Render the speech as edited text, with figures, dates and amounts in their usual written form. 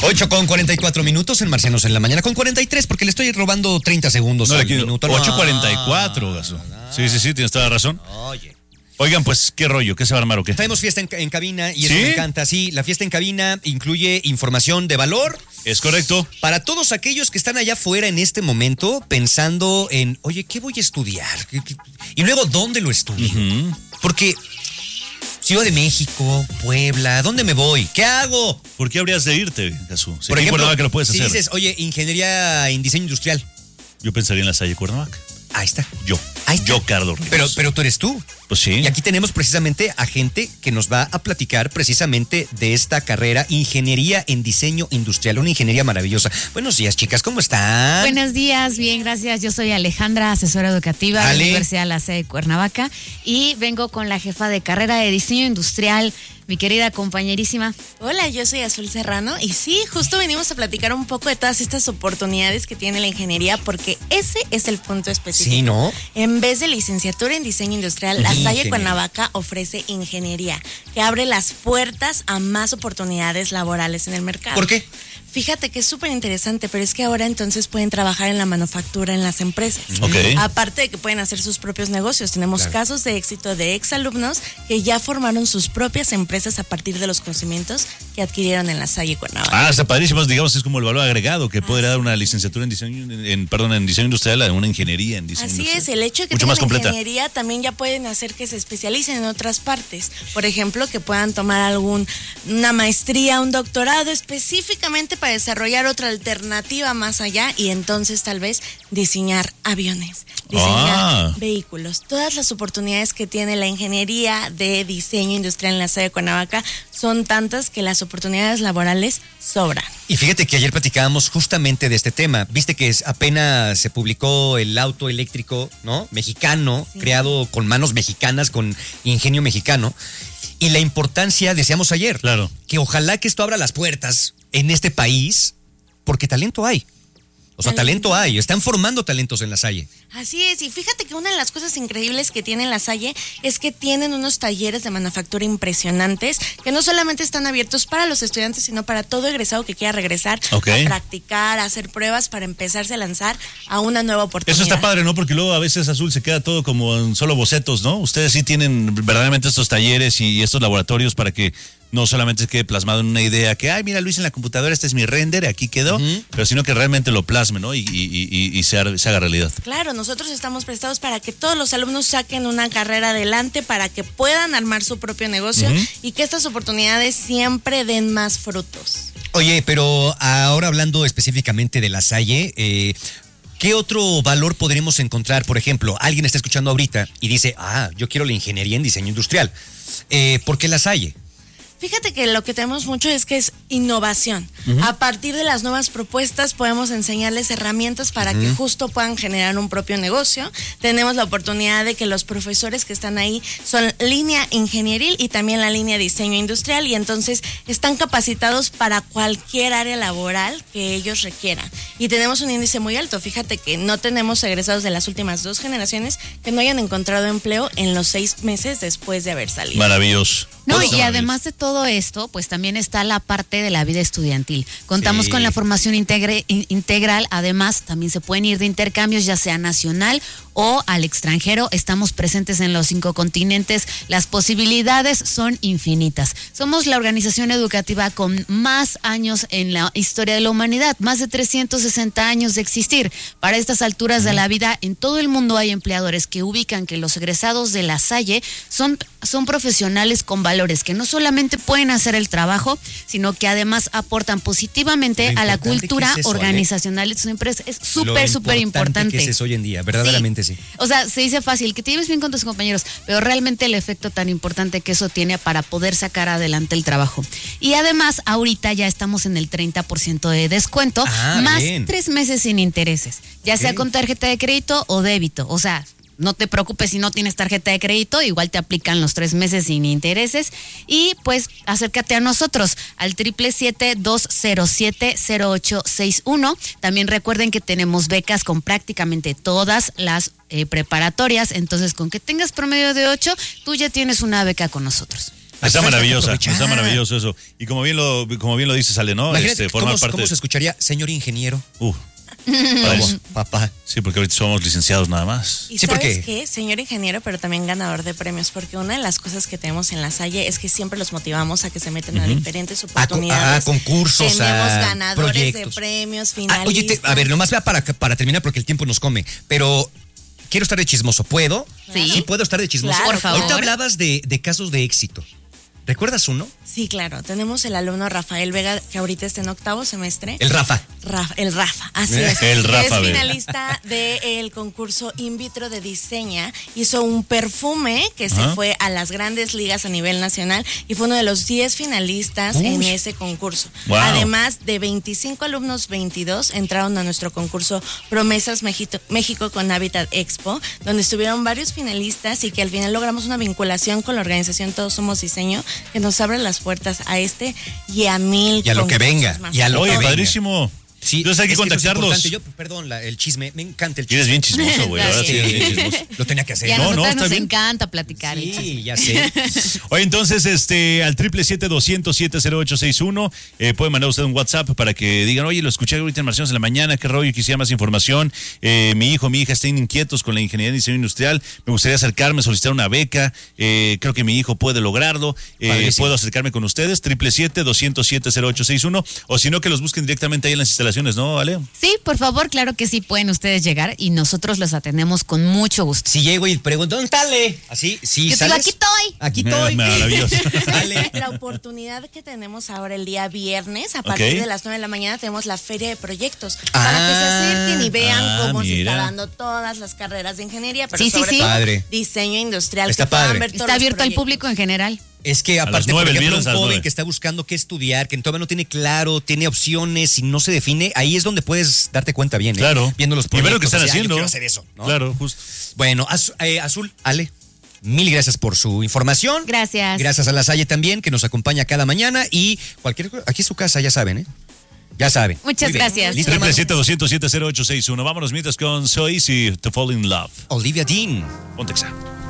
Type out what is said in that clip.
8:44 en Marcianos en la Mañana, con 43, porque le estoy robando 30 segundos al minuto. 8:44, Gaso. Sí, tienes toda la razón. Oye. Oigan, pues, ¿qué rollo? ¿Qué se va a armar o qué? Traemos fiesta en cabina y eso me encanta. Sí, la fiesta en cabina incluye información de valor. Es correcto. Para todos aquellos que están allá afuera en este momento pensando en, oye, ¿qué voy a estudiar? Y luego, ¿dónde lo estudio? Porque Ciudad de México, Puebla, ¿dónde me voy? ¿Qué hago? ¿Por qué habrías de irte, Gaso? Por ejemplo, que lo puedes hacer. Si dices, oye, ingeniería en diseño industrial. Yo pensaría en la Salle Cuernavaca. Ahí está. Yo, Carlos Ríos. Pero tú eres tú. Pues sí. Y aquí tenemos precisamente a gente que nos va a platicar precisamente de esta carrera, Ingeniería en Diseño Industrial, una ingeniería maravillosa. Buenos días, chicas, ¿cómo están? Buenos días, bien, gracias. Yo soy Alejandra, asesora educativa de la Universidad La Salle Cuernavaca, y vengo con la jefa de carrera de Diseño Industrial, mi querida compañerísima. Hola, yo soy Azul Serrano y sí, justo venimos a platicar un poco de todas estas oportunidades que tiene la ingeniería, porque ese es el punto específico. Sí, ¿no? En vez de licenciatura en diseño industrial, La Salle Cuernavaca ofrece ingeniería, que abre las puertas a más oportunidades laborales en el mercado. ¿Por qué? Fíjate que es súper interesante, pero es que ahora entonces pueden trabajar en la manufactura, en las empresas. Okay. Aparte de que pueden hacer sus propios negocios. Tenemos casos de éxito de exalumnos que ya formaron sus propias empresas a partir de los conocimientos que adquirieron en La Salle Cuernavaca. Está padrísimo, digamos, es como el valor agregado que puede dar una licenciatura en diseño, en diseño industrial a una ingeniería en diseño industrial. Así es, el hecho de que mucho más tengan completa. ingeniería también ya pueden hacer que se especialicen en otras partes. Por ejemplo, que puedan tomar una maestría, un doctorado específicamente para desarrollar otra alternativa más allá, y entonces tal vez diseñar aviones, diseñar vehículos. Todas las oportunidades que tiene la ingeniería de diseño industrial en La Salle Cuernavaca son tantas que las oportunidades laborales sobran. Y fíjate que ayer platicábamos justamente de este tema. Viste que apenas se publicó el auto eléctrico, ¿no? Mexicano, creado con manos mexicanas, con ingenio mexicano. Y la importancia, decíamos ayer, que ojalá que esto abra las puertas en este país, porque talento hay. O sea, talento hay, están formando talentos en La Salle. Así es, y fíjate que una de las cosas increíbles que tiene La Salle es que tienen unos talleres de manufactura impresionantes, que no solamente están abiertos para los estudiantes, sino para todo egresado que quiera regresar a practicar, a hacer pruebas para empezarse a lanzar a una nueva oportunidad. Eso está padre, ¿no? Porque luego a veces, Azul, se queda todo como en solo bocetos, ¿no? Ustedes sí tienen verdaderamente estos talleres y estos laboratorios para que no solamente se quede plasmado en una idea que, ay, mira, lo hice en la computadora, este es mi render, aquí quedó, pero sino que realmente lo plasme, ¿no? Y se haga realidad. Claro, nosotros estamos prestados para que todos los alumnos saquen una carrera adelante, para que puedan armar su propio negocio y que estas oportunidades siempre den más frutos. Oye, pero ahora hablando específicamente de La Salle, ¿qué otro valor podremos encontrar? Por ejemplo, alguien está escuchando ahorita y dice, yo quiero la ingeniería en diseño industrial. ¿Por qué La Salle? Fíjate que lo que tenemos mucho es que es innovación. A partir de las nuevas propuestas podemos enseñarles herramientas para que justo puedan generar un propio negocio. Tenemos la oportunidad de que los profesores que están ahí son línea ingenieril y también la línea diseño industrial, y entonces están capacitados para cualquier área laboral que ellos requieran. Y tenemos un índice muy alto. Fíjate que no tenemos egresados de las últimas 2 generaciones que no hayan encontrado empleo en los 6 meses después de haber salido. Maravilloso. No, y además de todo esto, pues también está la parte de la vida estudiantil. Contamos con la formación integral, además también se pueden ir de intercambios, ya sea nacional o al extranjero. Estamos presentes en los 5 continentes, las posibilidades son infinitas. Somos la organización educativa con más años en la historia de la humanidad, más de 360 años de existir. Para estas alturas de la vida, en todo el mundo hay empleadores que ubican que los egresados de La Salle son profesionales con valores que no solamente pueden hacer el trabajo, sino que además aportan positivamente a la cultura organizacional de su empresa. Es súper importante. Que es hoy en día, verdaderamente sí. O sea, se dice fácil, que te lleves bien con tus compañeros, pero realmente el efecto tan importante que eso tiene para poder sacar adelante el trabajo. Y además, ahorita ya estamos en el 30% de descuento, más 3 meses sin intereses, ya sea con tarjeta de crédito o débito. O sea, no te preocupes si no tienes tarjeta de crédito, igual te aplican los 3 meses sin intereses. Y pues acércate a nosotros al 777-207-0861. También recuerden que tenemos becas con prácticamente todas las preparatorias. Entonces, con que tengas promedio de 8, tú ya tienes una beca con nosotros. Está maravilloso aprovechar. eso. Y como bien lo dices, Ale, ¿no? Imagínate Forma parte. ¿cómo se escucharía, señor ingeniero? Vamos. Papá. Sí, porque ahorita somos licenciados nada más. Y Sí, ¿sabes porque- qué? Señor ingeniero, pero también ganador de premios, porque una de las cosas que tenemos en La Salle es que siempre los motivamos a que se metan a diferentes oportunidades. Concursos, Tenemos a ganadores proyectos. de premios, Ah, finalistas. oye, a ver, nomás vea para terminar porque el tiempo nos come, pero quiero estar de chismoso, ¿puedo? Sí. Sí, puedo estar de chismoso. Claro, por favor. Ahorita hablabas de casos de éxito. ¿Recuerdas uno? Sí, claro. Tenemos el alumno Rafael Vega, que ahorita está en 8º semestre. El Rafa. El Rafa, así es. El Rafa Es Vega. finalista del concurso In Vitro de Diseña. Hizo un perfume que se fue a las grandes ligas a nivel nacional y fue uno de los 10 finalistas en ese concurso. Wow. Además de 25 alumnos, 22 entraron a nuestro concurso Promesas México con Habitat Expo, donde estuvieron varios finalistas y que al final logramos una vinculación con la organización Todos Somos Diseño, que nos abre las puertas a este y a 1000 Y a lo que concursos venga, más. y a lo Oye, que venga. padrísimo. Sí, Entonces hay que es eso es contactarlos. importante. Perdón, el chisme, me encanta el chisme. Eres bien chismoso, güey. Ahora sí eres bien Sí, chismoso. lo tenía que hacer. Y a No, nosotros está nos bien. encanta platicar. el chisme. Sí, ya sé. Oye, entonces, al 777-200-70861, puede mandar usted un WhatsApp para que digan, oye, lo escuché ahorita en Marcianos en la mañana, qué rollo, quisiera más información. Mi hija están inquietos con la ingeniería de diseño industrial, me gustaría acercarme, solicitar una beca, creo que mi hijo puede lograrlo, Padrísimo. puedo acercarme con ustedes, 777-200-70861, o si no, que los busquen directamente ahí en las instalaciones, ¿no, Vale? Sí, por favor, claro que sí pueden ustedes llegar y nosotros los atendemos con mucho gusto. Si llego y pregunto, ¿dónde está Ale? Así, sí, Yo te digo, ¿sales? aquí estoy. Aquí estoy. Maravilloso. Ale. La oportunidad que tenemos ahora el día viernes, a partir Ok. de las 9 de la mañana, tenemos la feria de proyectos para que se acerquen y vean cómo se mira. está dando todas las carreras de ingeniería, pero Sí, sí, sobre sí. todo Padre. diseño industrial. Está que puedan padre. ver todos Está los abierto al proyectos. público en general. Es que las aparte, 9, por el ejemplo, viernes un a las joven 9. que está buscando qué estudiar, que todavía no tiene claro, tiene opciones y no se define, ahí es donde puedes darte cuenta bien, ¿eh? Claro. Viendo los Y ver lo que proyectos, están o sea, yo haciendo. quiero hacer eso, ¿no? Claro, justo. Bueno, Azul, Ale, mil gracias por su información. Gracias. Gracias a La Salle también, que nos acompaña cada mañana y aquí es su casa, ya saben, ¿eh? Ya saben. Muchas Muy bien. gracias. ¿Listo, hermano? 777-200-70861. Vámonos mientras con So Easy to Fall in Love. Olivia Dean. Ponte Exa.